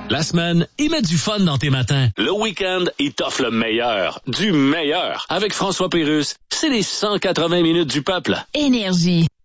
La semaine, il met du fun dans tes matins. Le week-end, il t'offre le meilleur. Du meilleur. Avec François Pérusse, c'est les 180 minutes du peuple. Énergie.